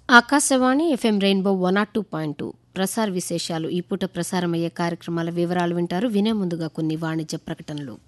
Akashvani FM rainbow 102.2 ప్రసార విశేషాలు. ఈ పూట ప్రసారమయ్యే కార్యక్రమాల వివరాలు వింటారు. వినే ముందుగా కొన్ని వాణిజ్య ప్రకటనలు.